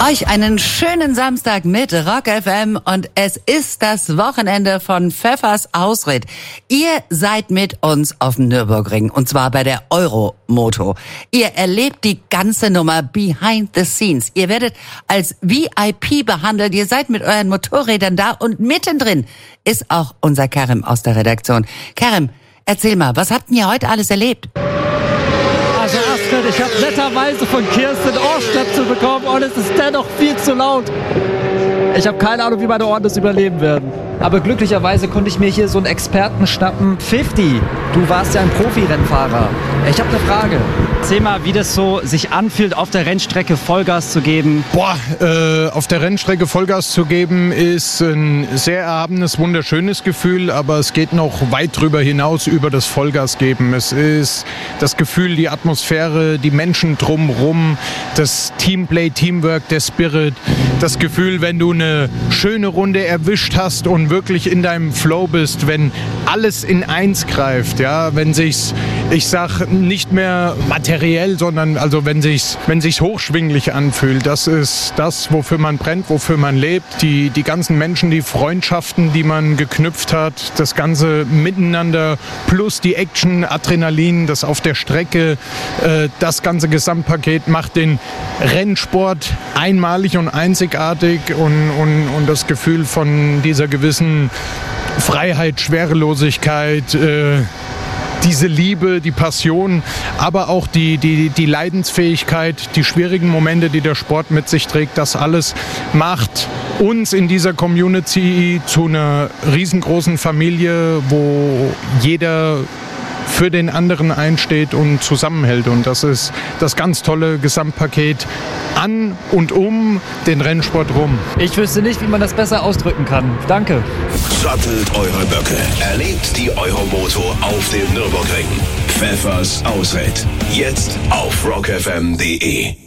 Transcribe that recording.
Euch einen schönen Samstag mit Rock FM und es ist das Wochenende von Pfeffers Ausritt. Ihr seid mit uns auf dem Nürburgring und zwar bei der Euromoto. Ihr erlebt die ganze Nummer behind the scenes. Ihr werdet als VIP behandelt. Ihr seid mit euren Motorrädern da und mittendrin ist auch unser Kerem aus der Redaktion. Kerem, erzähl mal, was habt ihr heute alles erlebt? Also Astrid, ich habe netterweise von Kirsten Ohrstöpsel bekommen und es ist dennoch viel zu laut. Ich habe keine Ahnung, wie meine Ohren das überleben werden. Aber glücklicherweise konnte ich mir hier so einen Experten schnappen. 50, du warst ja ein Profi-Rennfahrer. Ich habe eine Frage. Erzähl mal, wie das so sich anfühlt, auf der Rennstrecke Vollgas zu geben. Auf der Rennstrecke Vollgas zu geben ist ein sehr erhabenes, wunderschönes Gefühl, aber es geht noch weit drüber hinaus über das Vollgas geben. Es ist das Gefühl, die Atmosphäre, die Menschen drumherum, das Teamplay, Teamwork, der Spirit, das Gefühl, wenn du eine schöne Runde erwischt hast und wirklich in deinem Flow bist, wenn alles in eins greift, ja, wenn sich's, ich sag nicht mehr materiell, sondern also wenn sich's hochschwinglich anfühlt, das ist das, wofür man brennt, wofür man lebt, die ganzen Menschen, die Freundschaften, die man geknüpft hat, das ganze Miteinander plus die Action, Adrenalin, das auf der Strecke, das ganze Gesamtpaket macht den Rennsport einmalig und einzigartig und das Gefühl von dieser gewissen Freiheit, Schwerelosigkeit, diese Liebe, die Passion, aber auch die Leidensfähigkeit, die schwierigen Momente, die der Sport mit sich trägt, das alles macht uns in dieser Community zu einer riesengroßen Familie, wo jeder für den anderen einsteht und zusammenhält. Und das ist das ganz tolle Gesamtpaket an und um den Rennsport rum. Ich wüsste nicht, wie man das besser ausdrücken kann. Danke. Sattelt eure Böcke. Erlebt die Euromoto auf dem Nürburgring. Pfeffers Ausritt. Jetzt auf rockfm.de.